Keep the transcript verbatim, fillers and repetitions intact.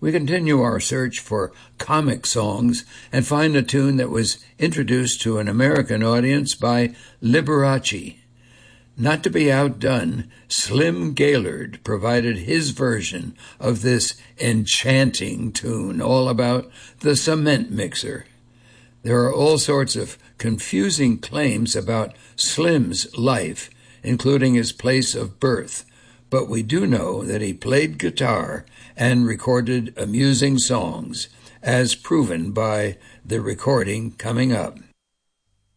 we continue our search for comic songs and find a tune that was introduced to an American audience by Liberace. Not to be outdone, Slim Gaillard provided his version of this enchanting tune, all about the cement mixer. There are all sorts of confusing claims about Slim's life, including his place of birth, but we do know that he played guitar and recorded amusing songs, as proven by the recording coming up.